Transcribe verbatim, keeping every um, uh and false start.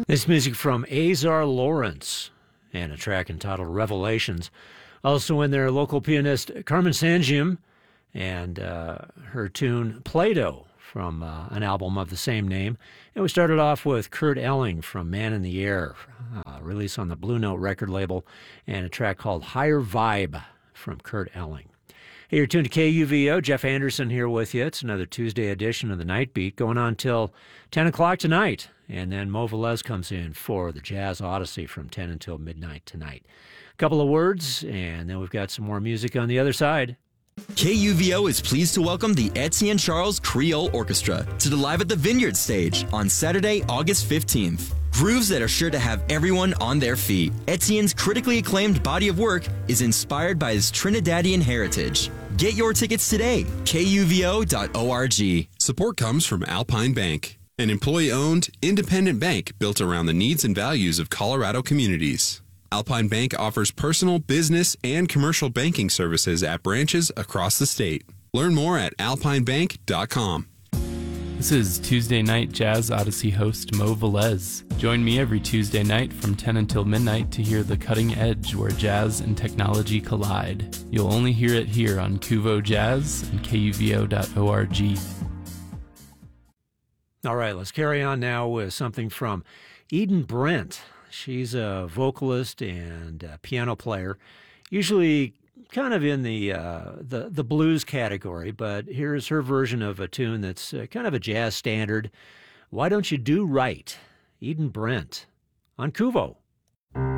This music from Azar Lawrence and a track entitled Revelations. Also in there, local pianist Carmen Sangium and uh, her tune Play-Doh from uh, an album of the same name. And we started off with Kurt Elling from Man in the Air, uh, released on the Blue Note record label, and a track called Higher Vibe from Kurt Elling. Hey, you're tuned to K U V O. Jeff Anderson here with you. It's another Tuesday edition of the Night Beat going on till ten o'clock tonight. And then Mo Velez comes in for the Jazz Odyssey from ten until midnight tonight. A couple of words, and then we've got some more music on the other side. K U V O is pleased to welcome the Etienne Charles Creole Orchestra to the Live at the Vineyard stage on Saturday, August fifteenth. Grooves that are sure to have everyone on their feet. Etienne's critically acclaimed body of work is inspired by his Trinidadian heritage. Get your tickets today, K U V O dot org. Support comes from Alpine Bank, an employee-owned, independent bank built around the needs and values of Colorado communities. Alpine Bank offers personal, business, and commercial banking services at branches across the state. Learn more at alpine bank dot com. This is Tuesday Night Jazz Odyssey host Mo Velez. Join me every Tuesday night from ten until midnight to hear the cutting edge where jazz and technology collide. You'll only hear it here on Kuvo Jazz and K U V O dot org. All right, let's carry on now with something from Eden Brent. She's a vocalist and a piano player, usually kind of in the, uh, the the blues category, but here's her version of a tune that's uh, kind of a jazz standard. Why Don't You Do Right? Eden Brent on Kuvo.